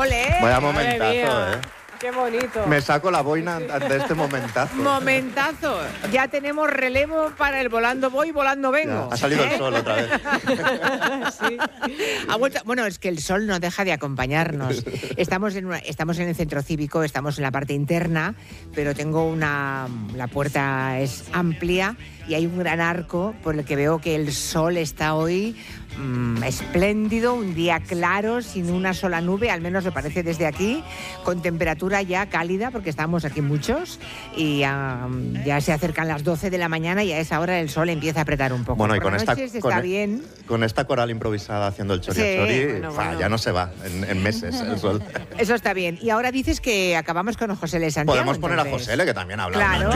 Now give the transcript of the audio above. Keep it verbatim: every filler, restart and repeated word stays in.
¡Ole! Vaya Madre momentazo, mía. ¿eh? ¡Qué bonito! Me saco la boina de este momentazo. Momentazo. Ya tenemos relevo para el volando voy, volando vengo. Ya, ha salido ¿Eh? el sol otra vez. Sí. Ha vuelto- bueno, es que el sol no deja de acompañarnos. Estamos en, una- estamos en el centro cívico, estamos en la parte interna, pero tengo una... La puerta es amplia y hay un gran arco por el que veo que el sol está hoy mm, espléndido, un día claro, sin una sola nube, al menos me parece desde aquí, con temperatura ya cálida, porque estamos aquí muchos, y ya, ya se acercan las doce de la mañana y a esa hora el sol empieza a apretar un poco. Bueno, y Por con las esta, noches con, está e- bien. con esta coral improvisada haciendo el chori Sí, chori, bueno, fa, bueno. ya no se va en, en meses el sol. Eso está bien. Y ahora dices que acabamos con José L. Santiago. Podemos poner a entonces. José L, que también habla. Claro.